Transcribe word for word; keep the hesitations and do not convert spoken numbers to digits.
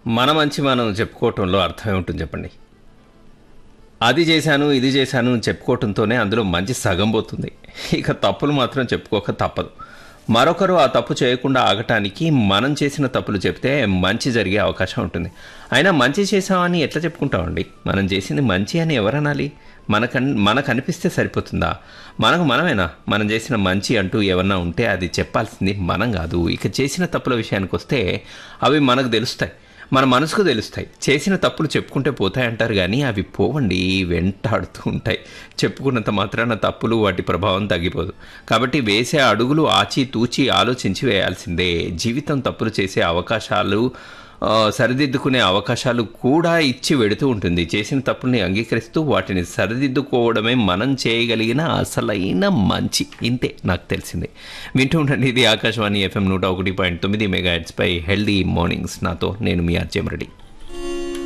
మన మంచి మనం చెప్పుకోవటంలో అర్థమే ఉంటుంది చెప్పండి. అది చేశాను, ఇది చేశాను అని చెప్పుకోవటంతోనే అందులో మంచి సగం పోతుంది. ఇక తప్పులు మాత్రం చెప్పుకోక తప్పదు. మరొకరు ఆ తప్పు చేయకుండా ఆగటానికి మనం చేసిన తప్పులు చెప్తే మంచి జరిగే అవకాశం ఉంటుంది. అయినా మంచి చేసామని ఎట్లా చెప్పుకుంటామండి? మనం చేసింది మంచి అని ఎవరనాలి? మనకన్ మనకు అనిపిస్తే సరిపోతుందా? మనకు మనమేనా మనం చేసిన మంచి అంటూ ఏమన్నా ఉంటే అది చెప్పాల్సింది మనం కాదు. ఇక చేసిన తప్పుల విషయానికి వస్తే అవి మనకు తెలుస్తాయి, మన మనసుకు తెలుస్తాయి. చేసిన తప్పులు చెప్పుకుంటే పోతాయంటారు కానీ అవి పోవండి, వెంటాడుతూ ఉంటాయి. చెప్పుకున్నంత మాత్రాన తప్పులు వాటి ప్రభావం తగ్గిపోదు. కాబట్టి వేసే అడుగులు ఆచి తూచి ఆలోచించి వేయాల్సిందే. జీవితం తప్పులు చేసే అవకాశాలు, ఆ, సరిదిద్దుకునే అవకాశాలు కూడా ఇచ్చి వెడుతూ ఉంటుంది. చేసిన తప్పుల్ని అంగీకరిస్తూ వాటిని సరిదిద్దుకోవడమే మనం చేయగలిగిన అసలైన మంచి. ఇంతే నాకు తెలిసింది. వింటూ ఉండండి, ఇది ఆకాశవాణి ఎఫ్ఎం నూట ఒకటి పాయింట్ తొమ్మిది మెగా హెడ్స్ పై హెల్దీ మార్నింగ్స్. నాతో నేను మీ ఆర్జే రెడ్డి.